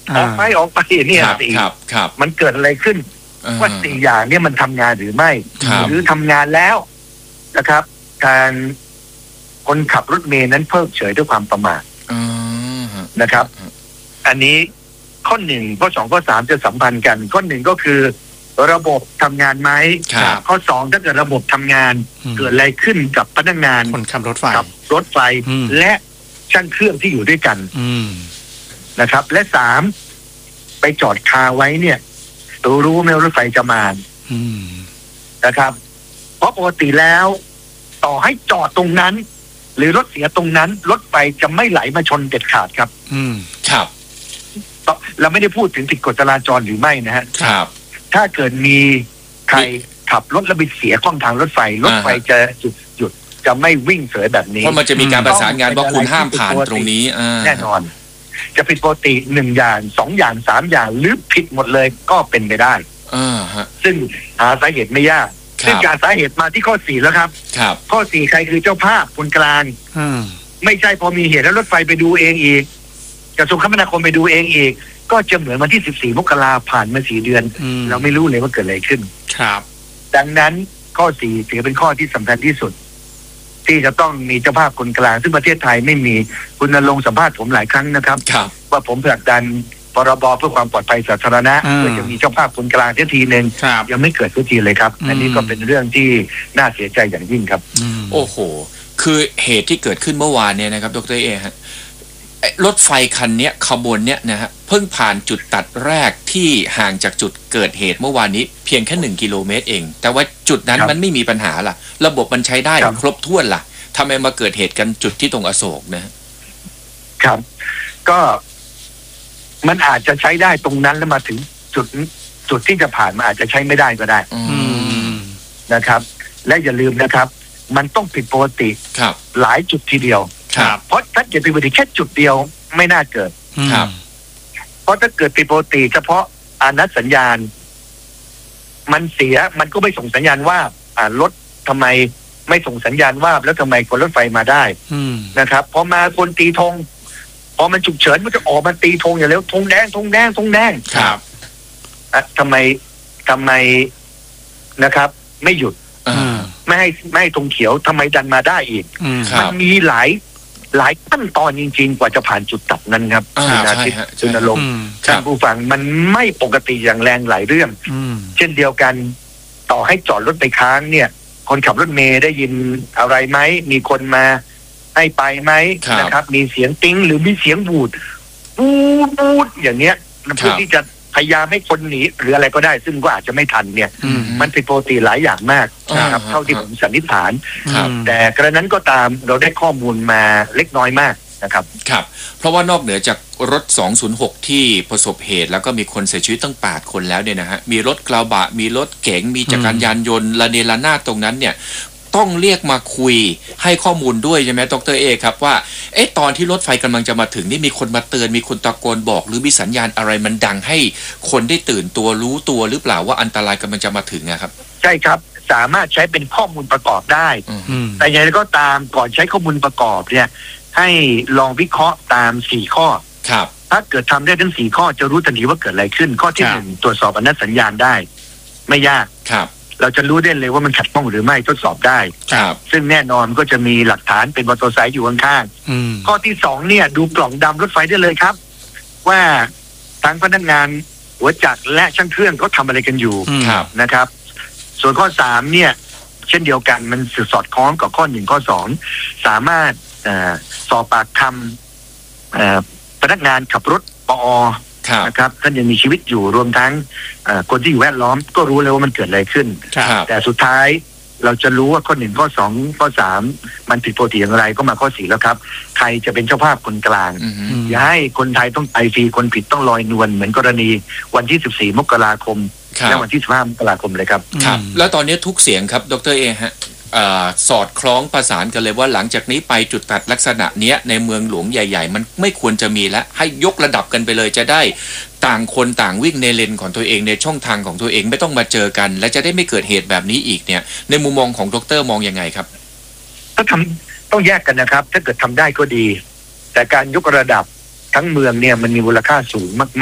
ออกไปเนี่ยครับมันเกิดอะไรขึ้นว่า4 อย่างเนี่ยมันทำงานหรือไม่หรือทำงานแล้วนะครับทางคนขับรถเมล์นั้นเพิกเฉยด้วยความประมาทนะครับ อันนี้ข้อ 1 ข้อ 2 ข้อ 3จะสัมพันธ์กันข้อ 1ก็คือระบบทำงานไหมข้อ 2ถ้าเกิดระบบทำงานเกิดอะไรขึ้นกับพนักงานคนขับรถไฟและช่างเครื่องที่อยู่ด้วยกันนะครับและ 3ไปจอดคาไว้เนี่ยรู้ไหมรถไฟจะมานะครับเพราะปกติแล้วต่อให้จอดตรงนั้นหรือรถเสียตรงนั้นรถไฟจะไม่ไหลมาชนเด็ดขาดครับครับเราไม่ได้พูดถึงผิดกฎจราจรหรือไม่นะฮะครับถ้าเกิดมีใครขับรถแล้วไปเสียข้องทางรถไฟจะหยุดจะไม่วิ่งเสยแบบนี้เพราะมันจะมีการประสานงานว่าคุณห้ามผ่านตรงนี้แน่นอนจะผิดปกติ1 อย่าง2 อย่าง3 อย่างหรือผิดหมดเลยก็เป็นไปได้ซึ่งหาสาเหตุไม่ยากซึ่งการสาเหตุมาที่ข้อ 4แล้วครับข้อ 4ใครคือเจ้าภาพคนกลางไม่ใช่พอมีเหตุแล้วรถไฟไปดูเองอีกกระทรวงคมนาคมไปดูเองอีกก็จะเหมือนวันที่14 มกราผ่านมา4 เดือนเราไม่รู้เลยว่าเกิดอะไรขึ้นครับดังนั้นข้อ 4ถือเป็นข้อที่สำคัญที่สุดที่จะต้องมีเจ้าภาพคนกลางซึ่งประเทศไทยไม่มีคุณณรงค์สัมภาษณ์ผมหลายครั้งนะครับว่าผมผลักดันพรบเพื่อความปลอดภัยสาธารณะเพื่อจะมีเจ้าภาพคนกลางทีนึงยังไม่เกิดทีเลยครับอันนี้ก็เป็นเรื่องที่น่าเสียใจอย่างยิ่งครับโอ้โหคือเหตุที่เกิดขึ้นเมื่อวานเนี่ยนะครับดร.เอฮะรถไฟคันนี้ขบวนเนี้ยนะฮะเพิ่งผ่านจุดตัดแรกที่ห่างจากจุดเกิดเหตุเมื่อวานนี้เพียงแค่1 กิโลเมตรเองแต่ว่าจุดนั้นมันไม่มีปัญหาล่ะระบบมันใช้ได้ครบถ้วนล่ะทำไมมาเกิดเหตุกันจุดที่ตรงอโศกนะครับก็มันอาจจะใช้ได้ตรงนั้นแล้วมาถึงจุดที่จะผ่านมาอาจจะใช้ไม่ได้ก็ได้นะครับและอย่าลืมนะครับมันต้องผิดปกติหลายจุดทีเดียวเพราะถ้าเกิดผิดปกติแค่จุดเดียวไม่น่าเกิดเพราะถ้าเกิดผิดปกติเฉพาะอนัตสัญญาณมันเสียมันก็ไม่ส่งสัญญาณว่ารถทำไมไม่ส่งสัญญาณว่าแล้วทำไมคนรถไฟมาได้นะครับพอมาคนตีธงพอมันฉุกเฉินมันจะออกมาตีธงอย่างเร็วธงแดงครับทำไมนะครับไม่หยุดไม่ให้ธงเขียวทำไมดันมาได้อีกมันมีหลายขั้นตอนจริงๆกว่าจะผ่านจุดตัดนั้นครับคุณณรงค์ท่านผู้ฟังมันไม่ปกติอย่างแรงหลายเรื่องเช่นเดียวกันต่อให้จอดรถไปค้างเนี่ยคนขับรถเมล์ได้ยินอะไรไหมมีคนมาให้ไปไหมนะครับมีเสียงติ้งหรือมีเสียงบูดอย่างเนี้ยเพื่อที่จะพยายามให้คนหนีหรืออะไรก็ได้ซึ่งก็อาจจะไม่ทันเนี่ยมันผิดปกติหลายอย่างมากนะครับเท่าที่ผมสันนิษฐานแต่กระนั้นก็ตามเราได้ข้อมูลมาเล็กน้อยมากนะครับเพราะว่านอกเหนือจากรถ206ที่ประสบเหตุแล้วก็มีคนเสียชีวิตตั้ง8 คนแล้วเนี่ยนะฮะมีรถกระบะมีรถเก๋งมีจักรยานยนต์ระเนระนาดตรงนั้นเนี่ยต้องเรียกมาคุยให้ข้อมูลด้วยใช่ไหมดร.เอครับว่าตอนที่รถไฟกำลังจะมาถึงนี่มีคนมาเตือนมีคนตะโกนบอกหรือมีสัญญาณอะไรมันดังให้คนได้ตื่นตัวรู้ตัวหรือเปล่าว่าอันตรายกำลังจะมาถึงครับใช่ครับสามารถใช้เป็นข้อมูลประกอบได้แต่อย่างไรก็ตามก่อนใช้ข้อมูลประกอบเนี่ยให้ลองวิเคราะห์ตาม4 ข้อถ้าเกิดทำได้ทั้ง4 ข้อจะรู้ทันทีว่าเกิดอะไรขึ้นข้อที่1ตรวจสอบอนัตสัญญาณได้ไม่ยากเราจะรู้ได้เลยว่ามันขัดข้องหรือไม่ทดสอบได้ซึ่งแน่นอนก็จะมีหลักฐานเป็นมอเตอร์ไซค์อยู่ข้างๆข้อที่2เนี่ยดูกล่องดำรถไฟได้เลยครับว่าทั้งพนักงานหัวจักรและช่างเครื่องเขาทำอะไรกันอยู่นะครับส่วนข้อ3เนี่ยเช่นเดียวกันมันสอดคล้องกับข้อ1ข้อ2สามารถสอบปากคำพนักงานขับรถปอ.นะครับท่านยังมีชีวิตอยู่รวมทั้งคนที่อยู่แวดล้อมก็รู้เลยว่ามันเกิดอะไรขึ้นแต่สุดท้ายเราจะรู้ว่าข้อ1ข้อ2ข้อ3มันผิดปกติอย่างไรก็มาข้อ4แล้วครับใครจะเป็นเจ้าภาพคนกลางอย่าให้คนไทยต้องไปฟรีคนผิดต้องลอยนวลเหมือนกรณีวันที่14 มกราคมและวันที่15 มกราคมเลยครับแล้วตอนนี้ทุกเสียงครับดร.เอฮะสอดคล้องประสานกันเลยว่าหลังจากนี้ไปจุดตัดลักษณะเนี้ยในเมืองหลวงใหญ่ๆมันไม่ควรจะมีแล้วให้ยกระดับกันไปเลยจะได้ต่างคนต่างวิ่งในเลนของตัวเองในช่องทางของตัวเองไม่ต้องมาเจอกันและจะได้ไม่เกิดเหตุแบบนี้อีกเนี่ยในมุมมองของดร.มองยังไงครับถ้าต้องแยกกันนะครับถ้าเกิดทำได้ก็ดีแต่การยกระดับทั้งเมืองเนี่ยมันมีมูลค่าสูง